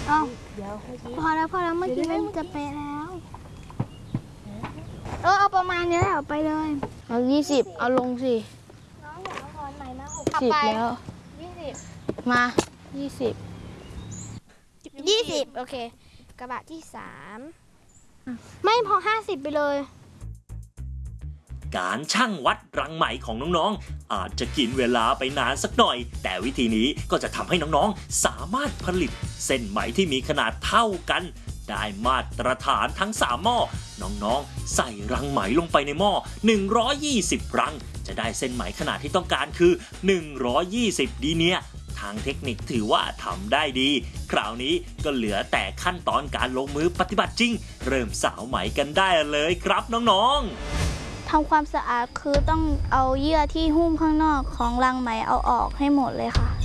อ้าวเดี๋ยวพอแล้วเมื่อกี้มันจะเป๊ะแล้วเอาประมาณนี้แหละเอาไปเลยเอา20เอาลงสิน้องอยากเอาถอนใหม่มา 10แล้ว 20 มา 20โอเคกระบะที่3ไม่พอ50ไปเลยการชั่งวัดรังไหมของน้องๆอาจจะกินเวลาไปนานสักหน่อยแต่วิธีนี้ก็จะทำให้น้องๆสามารถผลิตเส้นไหมที่มีขนาดเท่ากันได้มาตรฐานทั้ง3หม้อน้องๆใส่รังไหมลงไปในหม้อ120รังจะได้เส้นไหมขนาดที่ต้องการคือ120ดีเนี่ยทางเทคนิคถือว่าทำได้ดีคราวนี้ก็เหลือแต่ขั้นตอนการลงมือปฏิบัติจริงเริ่มสาวไหมกันได้เลยครับน้องๆทำความสะอาดคือต้องเอาเยื่อที่หุ้มข้างนอกของรังไหมเอาออกให้หมดเลยค่ะ